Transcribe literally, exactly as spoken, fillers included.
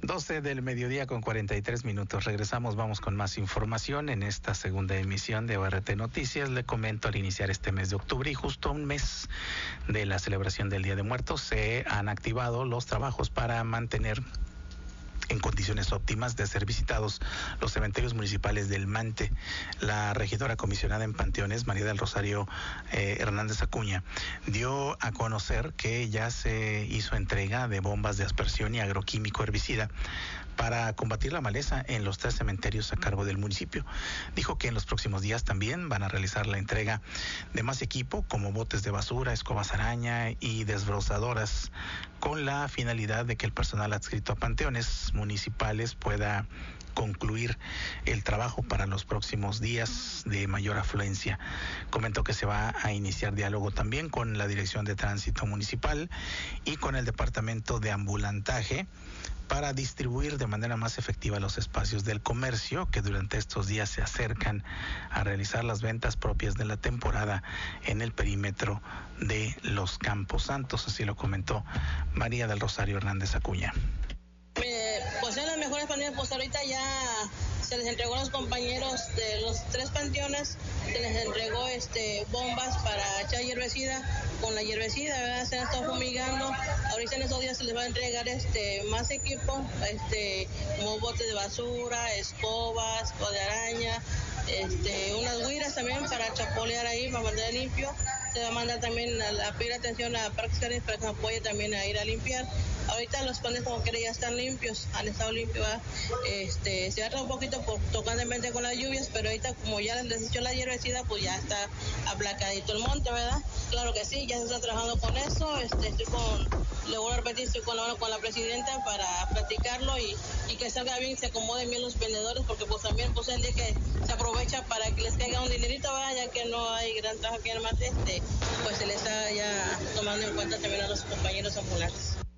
doce del mediodía con cuarenta y tres minutos. Regresamos, vamos con más información en esta segunda emisión de O R T Noticias. Le comento, al iniciar este mes de octubre y justo un mes de la celebración del Día de Muertos, se han activado los trabajos para mantener en condiciones óptimas de ser visitados los cementerios municipales del Mante. La regidora comisionada en Panteones, María del Rosario eh, Hernández Acuña, dio a conocer que ya se hizo entrega de bombas de aspersión y agroquímico herbicida para combatir la maleza en los tres cementerios a cargo del municipio. Dijo que en los próximos días también van a realizar la entrega de más equipo, como botes de basura, escobas araña y desbrozadoras, con la finalidad de que el personal adscrito a panteones municipales pueda concluir el trabajo para los próximos días de mayor afluencia. Comentó que se va a iniciar diálogo también con la Dirección de Tránsito Municipal y con el Departamento de Ambulantaje para distribuir de manera más efectiva los espacios del comercio que durante estos días se acercan a realizar las ventas propias de la temporada en el perímetro de los Campos Santos. Así lo comentó María del Rosario Hernández Acuña. Eh, pues en las mejores maneras, pues ahorita ya se les entregó a los compañeros de los tres panteones, se les entregó este bombas para echar hierbecida. Con la hierbecida, ¿verdad? Se han estado fumigando. Ahorita en estos días se les va a entregar este más equipo, este como botes de basura, escobas, escobas de araña, este unas guiras también para chapolear ahí, para mantener limpio. Se va a mandar también a, a pedir atención a Parques Canarios para que nos apoye también a ir a limpiar. Ahorita los panes como quiera ya están limpios, han estado limpios, ¿verdad? Este, se ha tardado un poquito por tocandamente con las lluvias, pero ahorita como ya les echó la hierbecida, pues ya está aplacadito el monte, ¿verdad? Claro que sí, ya se está trabajando con eso, este, estoy con, le voy a repetir, estoy con, con la presidenta para platicarlo y, y que salga bien, se acomoden bien los vendedores, porque pues también pues el día que se aprovecha para que les caiga un dinerito, ¿verdad? Ya que no hay gran trabajo aquí en el mate, este, pues se les está ya tomando en cuenta también a los compañeros ambulantes.